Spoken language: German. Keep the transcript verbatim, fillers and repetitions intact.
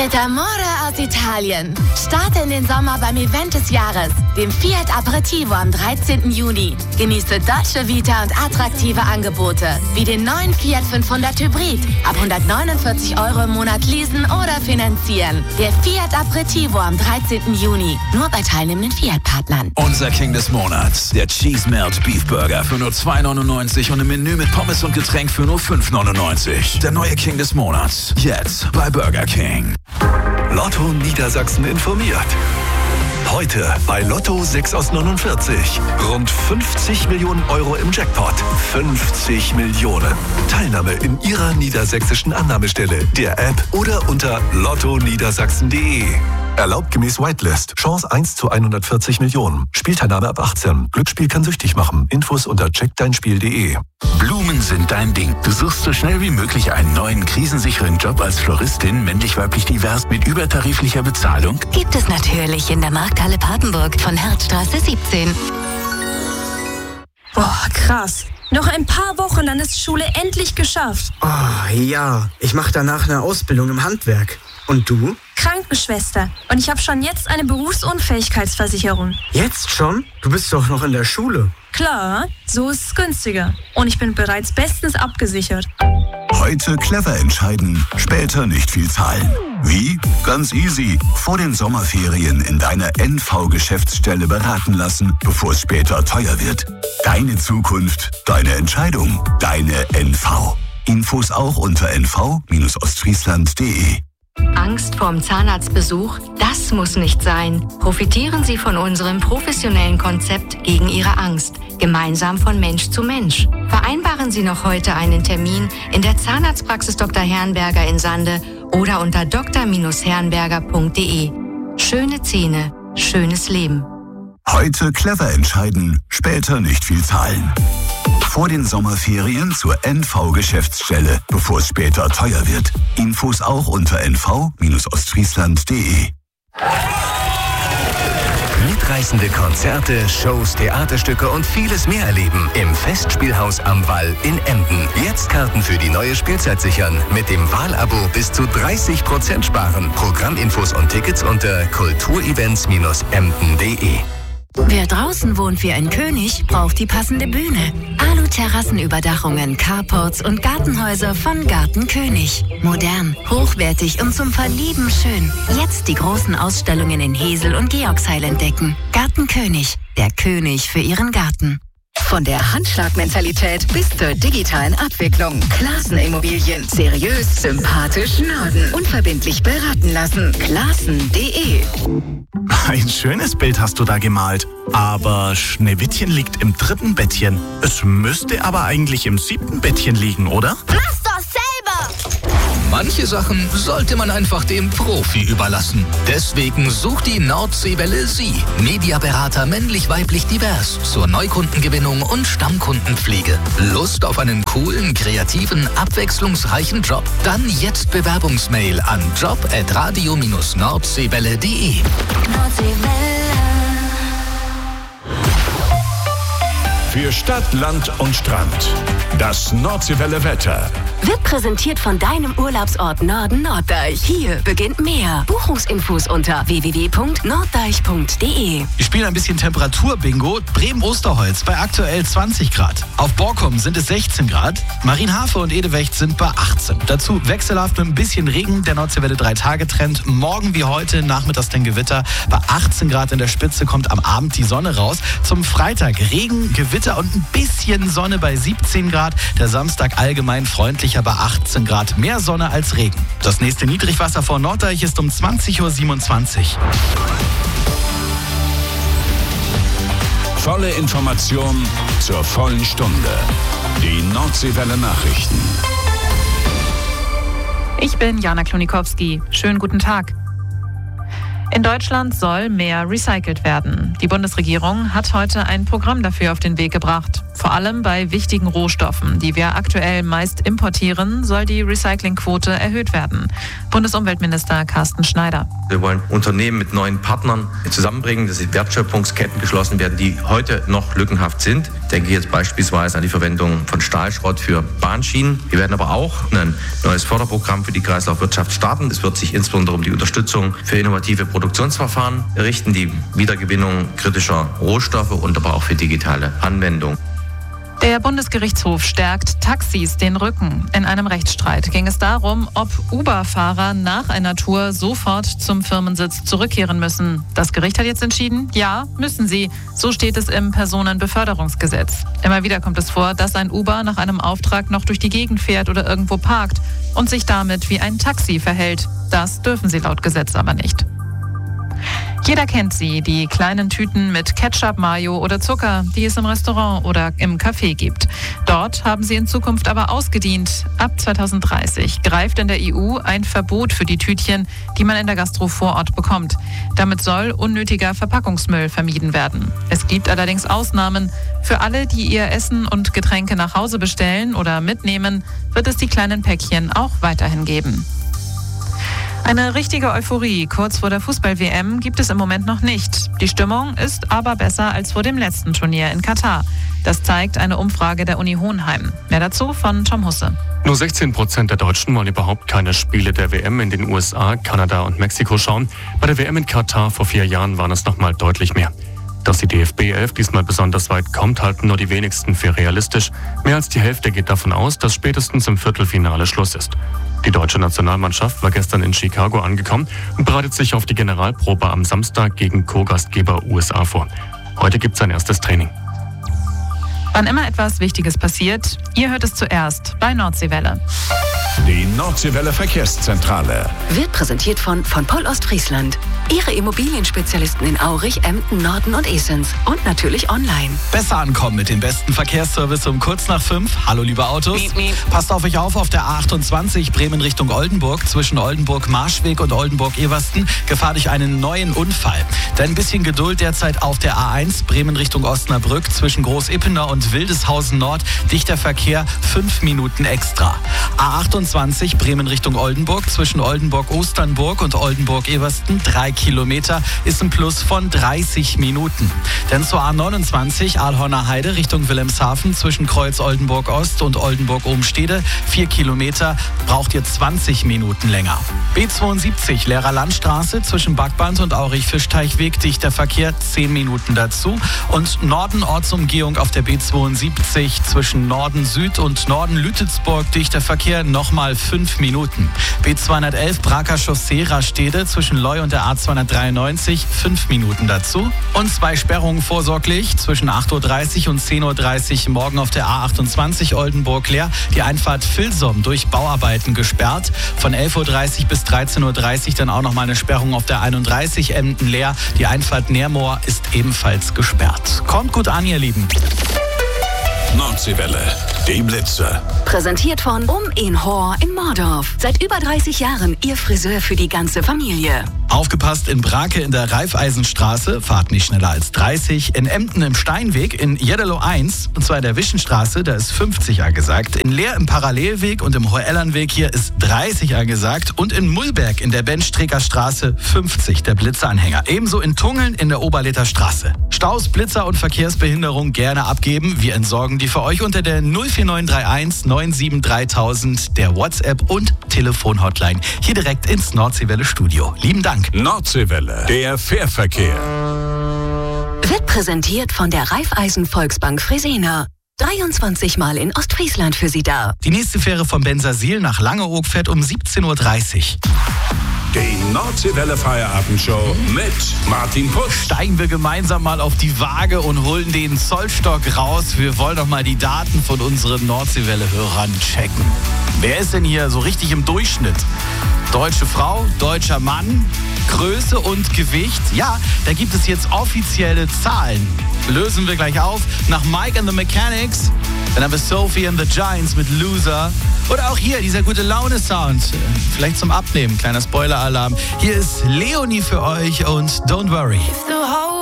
Mit Amore aus Italien. Starte in den Sommer beim Event des Jahres, dem Fiat Aperitivo am dreizehnten Juni. Genieße Dolce Vita und attraktive Angebote, wie den neuen Fiat fünfhundert Hybrid. Ab hundertneunundvierzig Euro im Monat leasen oder finanzieren. Der Fiat Aperitivo am dreizehnten Juni. Nur bei teilnehmenden Fiat-Partnern. Unser King des Monats. Der Cheese Melt Beef Burger für nur zwei neunundneunzig und im Menü mit Pommes und Getränk für nur fünf neunundneunzig. Der neue King des Monats. Jetzt bei Burger King. Lotto Niedersachsen informiert. Heute bei Lotto sechs aus neunundvierzig. Rund fünfzig Millionen Euro im Jackpot. fünfzig Millionen. Teilnahme in Ihrer niedersächsischen Annahmestelle, der App oder unter lotto niedersachsen punkt de. Erlaubt gemäß Whitelist. Chance eins zu hundertvierzig Millionen. Spielteilnahme ab achtzehn. Glücksspiel kann süchtig machen. Infos unter check dein spiel punkt de. Blumen sind dein Ding. Du suchst so schnell wie möglich einen neuen, krisensicheren Job als Floristin, männlich-weiblich divers, mit übertariflicher Bezahlung? Gibt es natürlich in der Markthalle Papenburg von Herzstraße siebzehn. Boah, krass. Noch ein paar Wochen, dann ist Schule endlich geschafft. Oh, ja. Ich mache danach eine Ausbildung im Handwerk. Und du? Krankenschwester. Und ich habe schon jetzt eine Berufsunfähigkeitsversicherung. Jetzt schon? Du bist doch noch in der Schule. Klar, so ist es günstiger. Und ich bin bereits bestens abgesichert. Heute clever entscheiden, später nicht viel zahlen. Wie? Ganz easy. Vor den Sommerferien in deiner N V-Geschäftsstelle beraten lassen, bevor es später teuer wird. Deine Zukunft, deine Entscheidung, deine N V. Infos auch unter n v Bindestrich ostfriesland punkt de. Angst vorm Zahnarztbesuch? Das muss nicht sein. Profitieren Sie von unserem professionellen Konzept gegen Ihre Angst. Gemeinsam von Mensch zu Mensch. Vereinbaren Sie noch heute einen Termin in der Zahnarztpraxis Doktor Herrenberger in Sande oder unter d r herrenberger punkt de. Schöne Zähne, schönes Leben. Heute clever entscheiden, später nicht viel zahlen. Vor den Sommerferien zur N V-Geschäftsstelle, bevor es später teuer wird. Infos auch unter n v Bindestrich ostfriesland punkt de. Mitreißende Konzerte, Shows, Theaterstücke und vieles mehr erleben im Festspielhaus am Wall in Emden. Jetzt Karten für die neue Spielzeit sichern. Mit dem Wahlabo bis zu dreißig Prozent sparen. Programminfos und Tickets unter kulturevents emden punkt de. Wer draußen wohnt wie ein König, braucht die passende Bühne. Alu-Terrassenüberdachungen, Carports und Gartenhäuser von Garten König. Modern, hochwertig und zum Verlieben schön. Jetzt die großen Ausstellungen in Hesel und Georgsheil entdecken. Garten König, der König für Ihren Garten. Von der Handschlagmentalität bis zur digitalen Abwicklung. Klassen Immobilien. Seriös, sympathisch, Norden. Unverbindlich beraten lassen. Klassen punkt de. Ein schönes Bild hast du da gemalt. Aber Schneewittchen liegt im dritten Bettchen. Es müsste aber eigentlich im siebten Bettchen liegen, oder? Mach's doch selber! Manche Sachen sollte man einfach dem Profi überlassen. Deswegen sucht die Nordseewelle Sie. Mediaberater männlich-weiblich divers zur Neukundengewinnung und Stammkundenpflege. Lust auf einen coolen, kreativen, abwechslungsreichen Job? Dann jetzt Bewerbungsmail an job at radio Bindestrich nordseewelle punkt de. Für Stadt, Land und Strand. Das Nordseewelle Wetter. Wird präsentiert von deinem Urlaubsort Norden Norddeich. Hier beginnt mehr. Buchungsinfos unter w w w punkt norddeich punkt de. Wir spielen ein bisschen Temperatur-Bingo. Bremen-Osterholz bei aktuell zwanzig Grad. Auf Borkum sind es sechzehn Grad. Marienhafe und Edewecht sind bei achtzehn. Dazu wechselhaft mit ein bisschen Regen. Der Nordseewelle drei Tage Trend. Morgen wie heute, nachmittags den Gewitter. Bei achtzehn Grad in der Spitze kommt am Abend die Sonne raus. Zum Freitag Regen, Gewitter und ein bisschen Sonne bei siebzehn Grad. Der Samstag allgemein freundlicher bei achtzehn Grad. Mehr Sonne als Regen. Das nächste Niedrigwasser vor Norddeich ist um zwanzig Uhr siebenundzwanzig. Volle Information zur vollen Stunde. Die Nordseewelle Nachrichten. Ich bin Jana Klonikowski. Schönen guten Tag. In Deutschland soll mehr recycelt werden. Die Bundesregierung hat heute ein Programm dafür auf den Weg gebracht. Vor allem bei wichtigen Rohstoffen, die wir aktuell meist importieren, soll die Recyclingquote erhöht werden. Bundesumweltminister Carsten Schneider. Wir wollen Unternehmen mit neuen Partnern zusammenbringen, dass die Wertschöpfungsketten geschlossen werden, die heute noch lückenhaft sind. Ich denke jetzt beispielsweise an die Verwendung von Stahlschrott für Bahnschienen. Wir werden aber auch ein neues Förderprogramm für die Kreislaufwirtschaft starten. Es wird sich insbesondere um die Unterstützung für innovative Produktionsverfahren richten, die Wiedergewinnung kritischer Rohstoffe und aber auch für digitale Anwendung. Der Bundesgerichtshof stärkt Taxis den Rücken. In einem Rechtsstreit ging es darum, ob Uber-Fahrer nach einer Tour sofort zum Firmensitz zurückkehren müssen. Das Gericht hat jetzt entschieden, ja, müssen sie. So steht es im Personenbeförderungsgesetz. Immer wieder kommt es vor, dass ein Uber nach einem Auftrag noch durch die Gegend fährt oder irgendwo parkt und sich damit wie ein Taxi verhält. Das dürfen sie laut Gesetz aber nicht. Jeder kennt sie, die kleinen Tüten mit Ketchup, Mayo oder Zucker, die es im Restaurant oder im Café gibt. Dort haben sie in Zukunft aber ausgedient. Ab zwanzig dreißig greift in der E U ein Verbot für die Tütchen, die man in der Gastro vor Ort bekommt. Damit soll unnötiger Verpackungsmüll vermieden werden. Es gibt allerdings Ausnahmen. Für alle, die ihr Essen und Getränke nach Hause bestellen oder mitnehmen, wird es die kleinen Päckchen auch weiterhin geben. Eine richtige Euphorie kurz vor der Fußball-W M gibt es im Moment noch nicht. Die Stimmung ist aber besser als vor dem letzten Turnier in Katar. Das zeigt eine Umfrage der Uni Hohenheim. Mehr dazu von Tom Husse. Nur sechzehn Prozent der Deutschen wollen überhaupt keine Spiele der W M in den U S A, Kanada und Mexiko schauen. Bei der W M in Katar vor vier Jahren waren es noch mal deutlich mehr. Dass die D F B elf diesmal besonders weit kommt, halten nur die wenigsten für realistisch. Mehr als die Hälfte geht davon aus, dass spätestens im Viertelfinale Schluss ist. Die deutsche Nationalmannschaft war gestern in Chicago angekommen und bereitet sich auf die Generalprobe am Samstag gegen Co-Gastgeber U S A vor. Heute gibt es sein erstes Training. Wann immer etwas Wichtiges passiert, ihr hört es zuerst bei Nordseewelle. Die Nordseewelle Verkehrszentrale Wird präsentiert von von Pol Ostfriesland. Ihre Immobilienspezialisten in Aurich, Emden, Norden und Esens. Und natürlich online. Besser ankommen mit dem besten Verkehrsservice um kurz nach fünf. Hallo liebe Autos. Miep, miep. Passt auf euch auf, auf der A achtundzwanzig Bremen Richtung Oldenburg zwischen Oldenburg-Marschweg und Oldenburg-Eversten Gefahr durch einen neuen Unfall. Dann ein bisschen Geduld derzeit auf der A eins Bremen Richtung Osnabrück zwischen Groß-Ippener und Wildeshausen Nord. Dichter Verkehr, fünf Minuten extra. A achtundzwanzig Bremen Richtung Oldenburg zwischen Oldenburg-Osternburg und Oldenburg-Eversten drei Kilometer ist ein Plus von dreißig Minuten. Dann zur A neunundzwanzig Aalhorner Heide Richtung Wilhelmshaven zwischen Kreuz Oldenburg Ost und Oldenburg Ohmstede vier Kilometer, braucht ihr zwanzig Minuten länger. B zweiundsiebzig Lehrer Landstraße zwischen Backband und Aurich-Fischteichweg dichter Verkehr zehn Minuten dazu und Norden Ortsumgehung auf der B zweiundsiebzig zwischen Norden Süd und Norden Lütelsburg dichter Verkehr nochmal fünf Minuten. B zweihundertelf Braker Chaussee Rastede zwischen Leu und der A zweihundertdreiundneunzig fünf Minuten dazu und zwei Sperrungen vorsorglich zwischen acht Uhr dreißig und zehn Uhr dreißig morgen auf der A achtundzwanzig Oldenburg leer. Die Einfahrt Vilsom durch Bauarbeiten gesperrt. Von elf Uhr dreißig bis dreizehn Uhr dreißig dann auch noch mal eine Sperrung auf der einunddreißig Emden leer. Die Einfahrt Nährmoor ist ebenfalls gesperrt. Kommt gut an, ihr Lieben. Nordseewelle, die Blitze. Präsentiert von Um in Hor in Mordorf. Seit über dreißig Jahren Ihr Friseur für die ganze Familie. Aufgepasst in Brake in der Raiffeisenstraße, fahrt nicht schneller als dreißig. In Emden im Steinweg, in Jeddelo eins, und zwar in der Wischenstraße, da ist fünfzig angesagt. In Leer im Parallelweg und im Hoellernweg hier ist dreißig angesagt. Und in Mullberg in der Benstreker Straße fünfzig, der Blitzeranhänger. Ebenso in Tungeln in der Oberleter Straße. Staus, Blitzer und Verkehrsbehinderung gerne abgeben. Wir entsorgen die für euch unter der null vier neun drei eins neun sieben dreitausend, der WhatsApp- und Telefon-Hotline. Hier direkt ins Nordseewelle Studio. Lieben Dank. Nordseewelle, der Fährverkehr. Wird präsentiert von der Raiffeisen Volksbank Fresena. dreiundzwanzig Mal in Ostfriesland für Sie da. Die nächste Fähre von Bensersiel nach Langeoog fährt um siebzehn Uhr dreißig. Die Nordseewelle Feierabendshow mit Martin Pusch. Steigen wir gemeinsam mal auf die Waage und holen den Zollstock raus. Wir wollen doch mal die Daten von unseren Nordseewelle-Hörern checken. Wer ist denn hier so richtig im Durchschnitt? Deutsche Frau, deutscher Mann, Größe und Gewicht? Ja, da gibt es jetzt offizielle Zahlen. Lösen wir gleich auf. Nach Mike and the Mechanics, dann haben wir Sophie and the Giants mit Loser. Oder auch hier, dieser gute Laune-Sound. Vielleicht zum Abnehmen, kleiner Spoiler-Alarm. Hier ist Leonie für euch und Don't Worry.